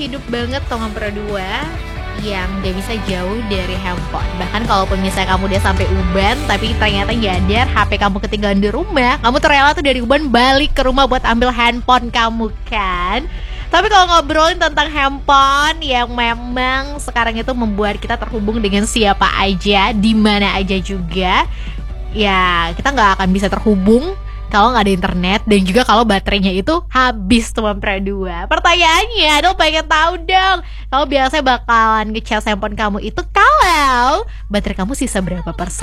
hidup banget teman berdua yang gak bisa jauh dari handphone. Bahkan kalaupun misalnya kamu udah sampai Uban tapi ternyata nyadar HP kamu ketinggalan di rumah, kamu tuh rela tuh dari Uban balik ke rumah buat ambil handphone kamu kan. Tapi kalau ngobrolin tentang handphone yang memang sekarang itu membuat kita terhubung dengan siapa aja, di mana aja juga, ya kita nggak akan bisa terhubung kalau nggak ada internet dan juga kalau baterainya itu habis teman dua. Pertanyaannya, Adel pengen tahu dong, kalau biasanya bakalan ngecas handphone kamu itu kalau baterai kamu sisa berapa persen?